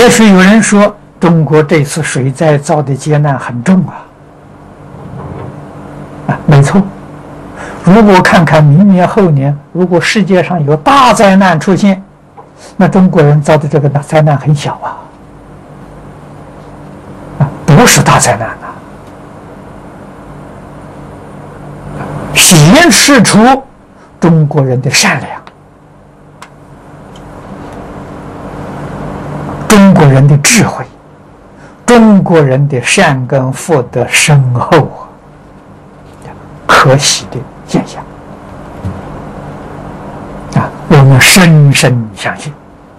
也许有人说，中国这次水灾造的劫难很重没错。如果看看明年后年，如果世界上有大灾难出现，那中国人遭的这个灾难很小不是大灾难显示出中国人的善良，中国人的智慧，中国人的善根福德深厚可喜的现象我们深深相信，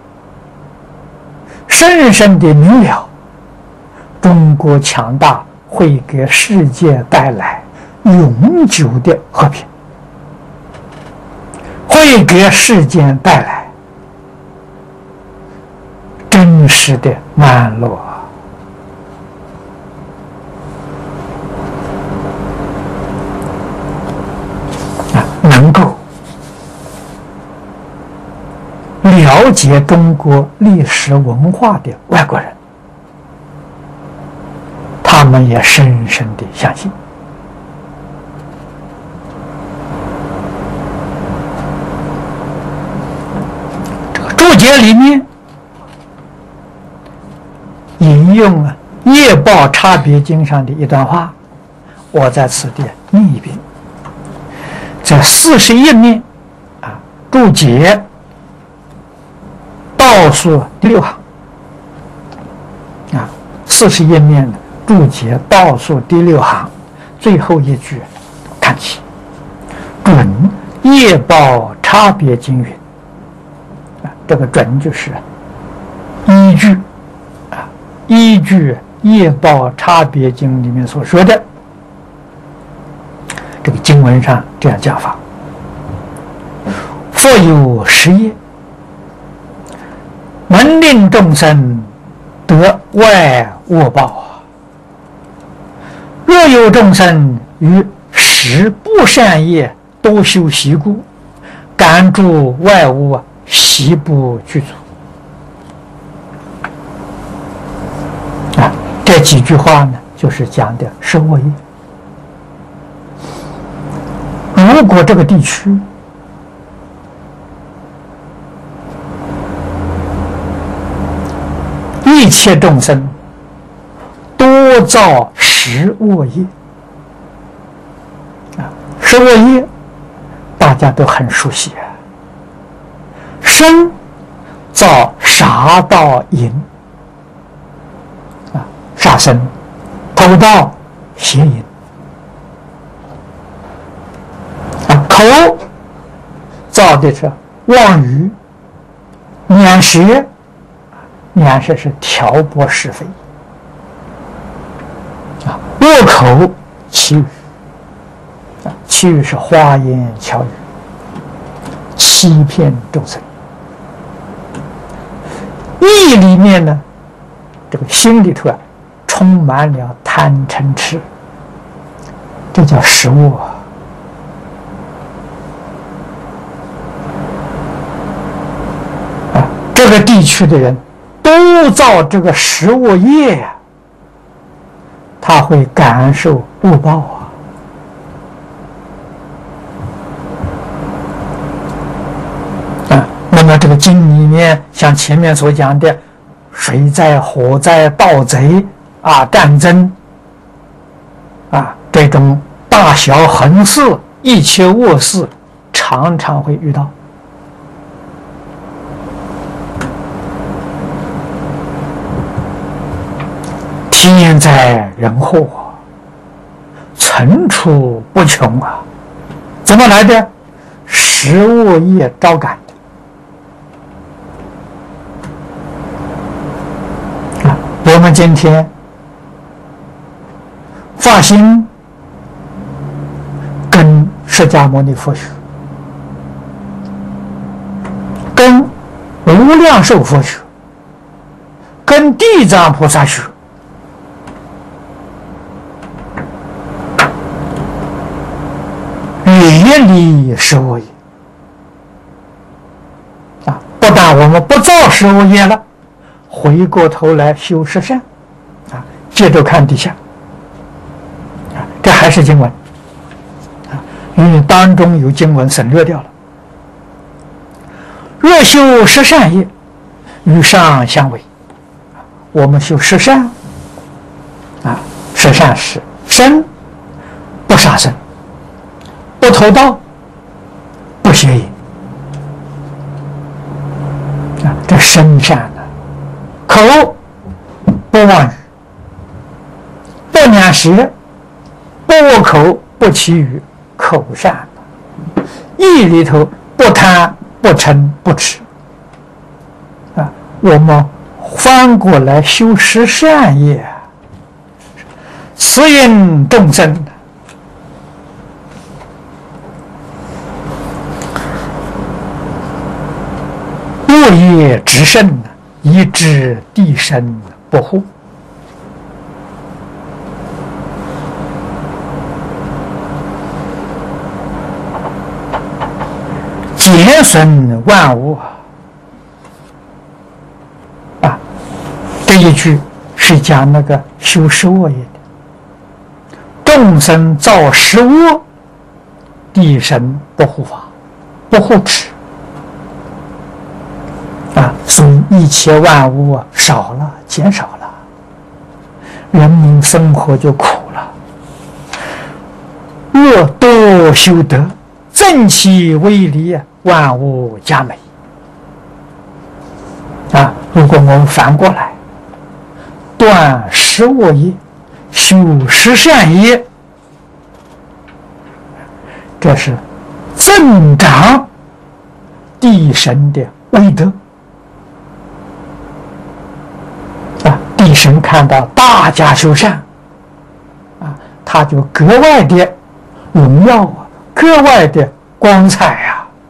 深深的明了，中国强大会给世界带来永久的和平，会给世间带来真实的安乐能够了解中国历史文化的外国人，他们也深深的相信，这个注解里面引用了《业报差别经》上的一段话，我在此地念一遍。在41面注解倒数第6行41面的注解倒数第6行最后一句看起，准业报差别经云这个准就是依据依据业报差别经里面所说的这个经文上这样讲法：佛有10业，能令众生得外恶报若有众生于10不善业多修习故，感诸外物悉不具足。这几句话呢，就是讲的是恶业。如果这个地区一切众生多造10恶业10恶业大家都很熟悉身造杀盗淫杀生、偷盗、邪淫口造的是妄语、辇舌，辇舌是挑拨是非恶口绮语绮语是花言巧语，欺骗众生。意里面呢，这个心里头充满了贪嗔痴，这叫10恶这个地区的人都造这个10恶业他会感受恶报那么这个经里面像前面所讲的水灾、火灾、盗贼战争这种大小横事一切恶事常常会遇到。天灾人祸层出不穷怎么来的？10恶业招感的我们今天发心跟释迦牟尼佛学，跟无量寿佛学，跟地藏菩萨学，远离10恶业不但我们不造10恶业了， 回过头来修十善，接着看底下，这还是经文，因为当中有经文省略掉了。若修十善业，与上相违。我们修十善，十善是身不杀生，不偷盗，不邪淫，这身善呢，口不妄语，不两舌，不恶口，不绮语，口善；意里头不贪，不嗔，不痴。我们翻过来修十善业，慈引众生，恶业直胜，以致地身不护。减损万物这一句是讲那个修十恶业的，众生造十恶，地神不护法，不护持所以一切万物少了，减少了，人民生活就苦了。若多修德，正其威力，万物佳美。如果我们反过来断十恶业，修十善业，这是增长地神的威德。地神看到大家修善，他就格外的荣耀格外的光彩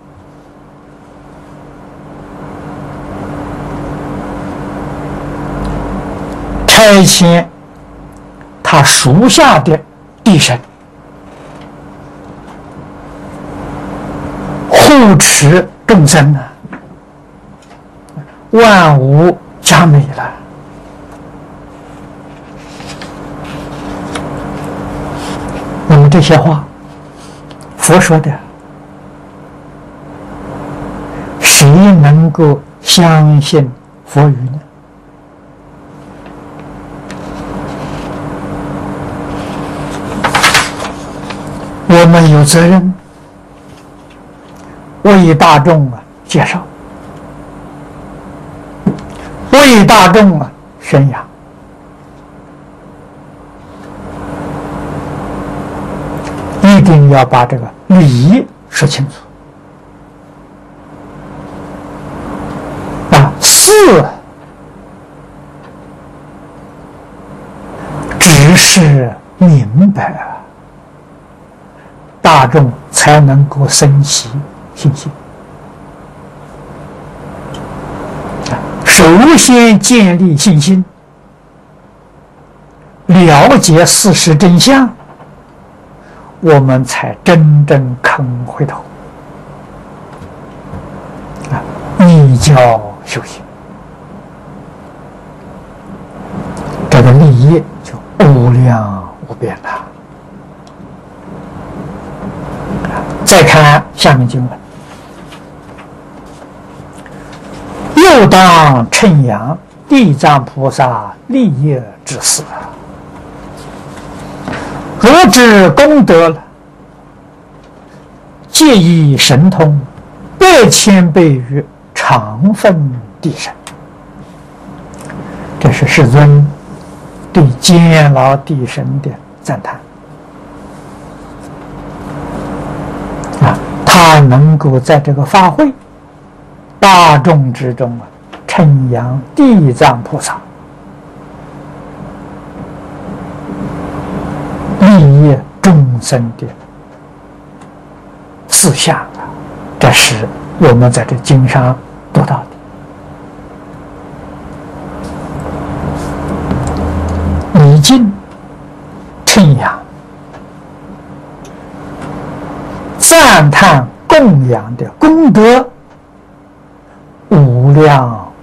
差遣他属下的地神护持众生万物佳美了。那么这些话，佛说的，谁能够相信佛语呢？我们有责任为大众介绍，为大众宣扬，一定要把这个理说清楚。事只是明白大众才能够升起信心。首先建立信心，了解事实真相，我们才真正肯回头依教修行，这个利益就无量无边了。再看下面经文，又当称扬地藏菩萨利业之事，如知功德了，借以神通百千倍于常分地神。这是世尊对监牢地神的赞叹他能够在这个法会大众之中称扬地藏菩萨，利益众生的事项这是我们在这经上读到的。礼敬称扬赞叹供养的功德无量